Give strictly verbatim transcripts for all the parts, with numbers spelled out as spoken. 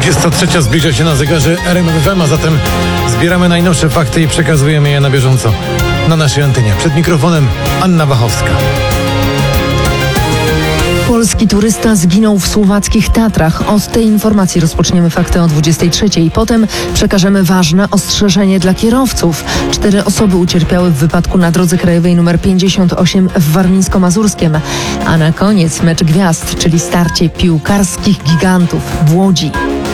dwudziesta trzecia zbliża się na zegarze R M F M, a zatem zbieramy najnowsze fakty i przekazujemy je na bieżąco na naszej antenie. Przed mikrofonem Anna Wachowska. Polski turysta zginął w słowackich Tatrach. Od tej informacji rozpoczniemy fakty o dwudziestej trzeciej. Potem przekażemy ważne ostrzeżenie dla kierowców. Cztery osoby ucierpiały w wypadku na drodze krajowej nr pięćdziesiąt osiem w Warmińsko-Mazurskiem. A na koniec mecz gwiazd, czyli starcie piłkarskich gigantów w Łodzi.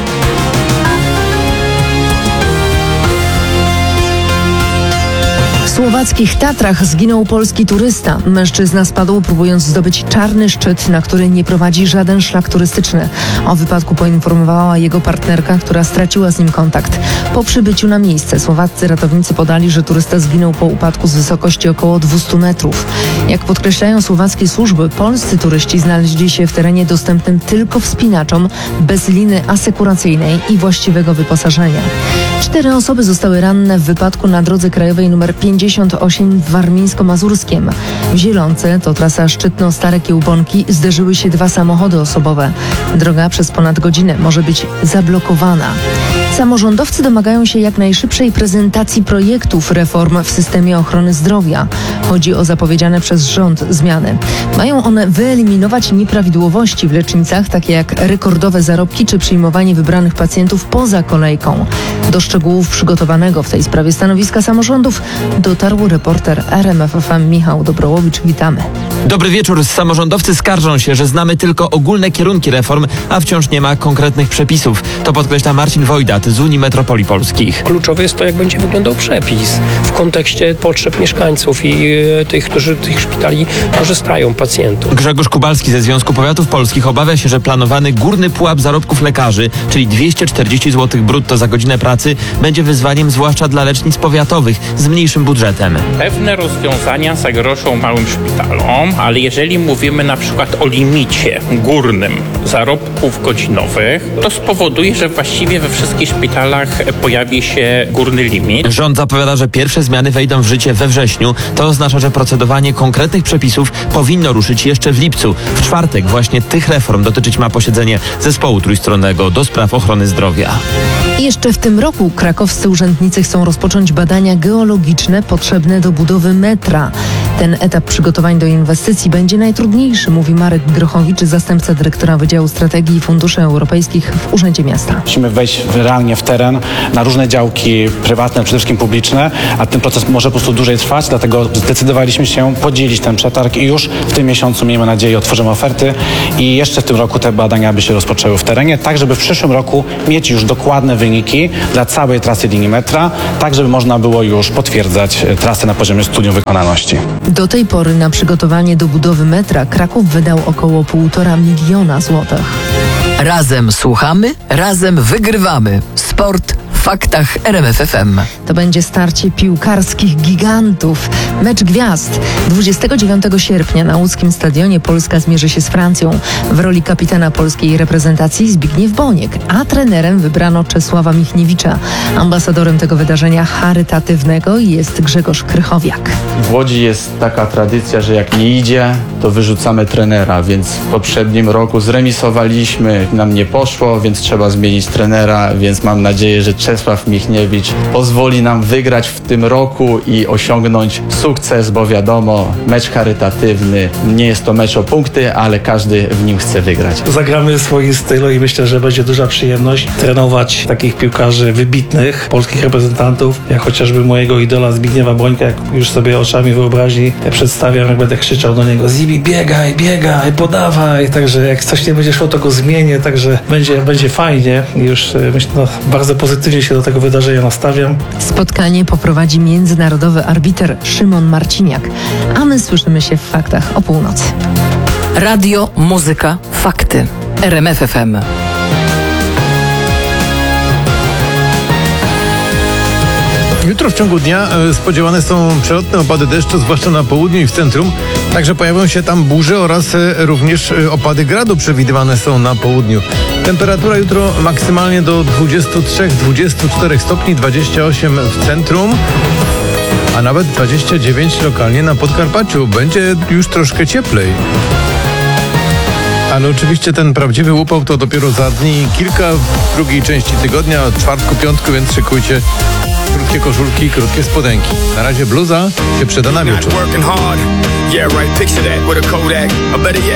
W słowackich Tatrach zginął polski turysta. Mężczyzna spadł, próbując zdobyć czarny szczyt, na który nie prowadzi żaden szlak turystyczny. O wypadku poinformowała jego partnerka, która straciła z nim kontakt. Po przybyciu na miejsce słowaccy ratownicy podali, że turysta zginął po upadku z wysokości około dwieście metrów. Jak podkreślają słowackie służby, polscy turyści znaleźli się w terenie dostępnym tylko wspinaczom, bez liny asekuracyjnej i właściwego wyposażenia. Cztery osoby zostały ranne w wypadku na drodze krajowej nr pięćdziesiąt osiem w Warmińsko-Mazurskiem. W Zielonce, to trasa Szczytno-Stare Kiełbonki, zderzyły się dwa samochody osobowe. Droga przez ponad godzinę może być zablokowana. Samorządowcy domagają się jak najszybszej prezentacji projektów reform w systemie ochrony zdrowia. Chodzi o zapowiedziane przez rząd zmiany. Mają one wyeliminować nieprawidłowości w lecznicach, takie jak rekordowe zarobki czy przyjmowanie wybranych pacjentów poza kolejką. Do szczegółów przygotowanego w tej sprawie stanowiska samorządów dotarł reporter R M F F M Michał Dobrołowicz. Witamy. Dobry wieczór. Samorządowcy skarżą się, że znamy tylko ogólne kierunki reform, a wciąż nie ma konkretnych przepisów. To podkreśla Marcin Wojdat z Unii Metropolii Polskich. Kluczowe jest to, jak będzie wyglądał przepis w kontekście potrzeb mieszkańców i e, tych, którzy tych szpitali korzystają, pacjentów. Grzegorz Kubalski ze Związku Powiatów Polskich obawia się, że planowany górny pułap zarobków lekarzy, czyli dwieście czterdzieści złotych brutto za godzinę pracy, będzie wyzwaniem zwłaszcza dla lecznic powiatowych z mniejszym budżetem. Pewne rozwiązania zagrożą małym szpitalom, ale jeżeli mówimy na przykład o limicie górnym zarobków godzinowych, to spowoduje, że właściwie we wszystkich szpitalach pojawi się górny limit. Rząd zapowiada, że pierwsze zmiany wejdą w życie we wrześniu. To oznacza, że procedowanie konkretnych przepisów powinno ruszyć jeszcze w lipcu. W czwartek właśnie tych reform dotyczyć ma posiedzenie zespołu trójstronnego do spraw ochrony zdrowia. Jeszcze w tym roku krakowscy urzędnicy chcą rozpocząć badania geologiczne potrzebne do budowy metra. Ten etap przygotowań do inwestycji będzie najtrudniejszy, mówi Marek Grochowicz, zastępca dyrektora Wydziału Strategii i Funduszy Europejskich w Urzędzie Miasta. Musimy wejść realnie w teren, na różne działki prywatne, przede wszystkim publiczne, a ten proces może po prostu dłużej trwać, dlatego zdecydowaliśmy się podzielić ten przetarg i już w tym miesiącu, miejmy nadzieję, otworzymy oferty i jeszcze w tym roku te badania by się rozpoczęły w terenie, tak żeby w przyszłym roku mieć już dokładne wyniki dla całej trasy linii metra, tak żeby można było już potwierdzać trasę na poziomie studium wykonalności. Do tej pory na przygotowanie do budowy metra Kraków wydał około półtora miliona złotych. Razem słuchamy, razem wygrywamy. Sport w faktach R M F F M. To będzie starcie piłkarskich gigantów. Mecz gwiazd. dwudziestego dziewiątego sierpnia na łódzkim stadionie Polska zmierzy się z Francją. W roli kapitana polskiej reprezentacji Zbigniew Boniek, a trenerem wybrano Czesława Michniewicza. Ambasadorem tego wydarzenia charytatywnego jest Grzegorz Krychowiak. W Łodzi jest taka tradycja, że jak nie idzie, to wyrzucamy trenera, więc w poprzednim roku zremisowaliśmy, nam nie poszło, więc trzeba zmienić trenera, więc mam nadzieję, że Czesław Michniewicz pozwoli nam wygrać w tym roku i osiągnąć sukces, bo wiadomo, mecz charytatywny, nie jest to mecz o punkty, ale każdy w nim chce wygrać. Zagramy w swoim stylu i myślę, że będzie duża przyjemność trenować takich piłkarzy wybitnych, polskich reprezentantów, jak chociażby mojego idola Zbigniewa Bońka, jak już sobie oczami wyobraźni przedstawiam, jak będę krzyczał do niego: Zibi, biegaj, biegaj, podawaj, także jak coś nie będzie szło, to go zmienię, także będzie, będzie fajnie i już myślę, no, bardzo pozytywnie się do tego wydarzenia nastawiam. Spotkanie poprowadzi międzynarodowy arbiter Szymon Marciniak, a my słyszymy się w faktach o północy. Radio, muzyka, fakty. R M F F M. Jutro w ciągu dnia spodziewane są przelotne opady deszczu, zwłaszcza na południu i w centrum. Także pojawią się tam burze oraz również opady gradu przewidywane są na południu. Temperatura jutro maksymalnie do dwudziestu trzech do dwudziestu czterech stopni, dwadzieścia osiem w centrum, a nawet dwadzieścia dziewięć lokalnie na Podkarpaciu. Będzie już troszkę cieplej. Ale oczywiście ten prawdziwy upał to dopiero za dni kilka w drugiej części tygodnia, od czwartku, piątku, więc szykujcie krótkie koszulki, krótkie spodenki. Na razie bluza się przyda na wieczór.